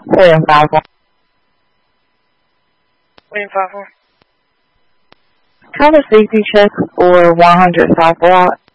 William 5-1. William 5-1. Have a safety check for 100 South Lot.